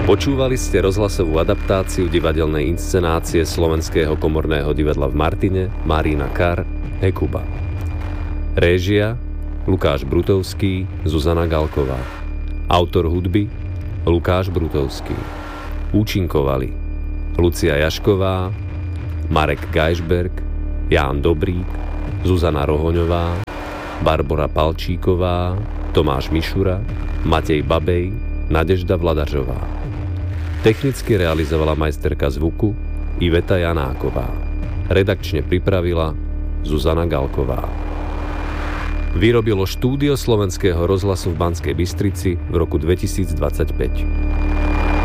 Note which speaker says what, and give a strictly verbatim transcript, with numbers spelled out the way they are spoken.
Speaker 1: Počúvali ste rozhlasovú adaptáciu divadelnej inscenácie Slovenského komorného divadla v Martine Marina Kar Hekuba. Réžia Lukáš Brutovský, Zuzana Galková. Autor hudby Lukáš Brutovský. Účinkovali Lucia Jašková, Marek Gajšberg, Ján Dobrík, Zuzana Rohoňová, Barbora Palčíková, Tomáš Mišura, Matej Babej, Nadežda Vladařová. Technicky realizovala majsterka zvuku Iveta Janáková. Redakčne pripravila Zuzana Galková. Vyrobilo štúdio Slovenského rozhlasu v Banskej Bystrici v roku dvetisícdvadsaťpäť.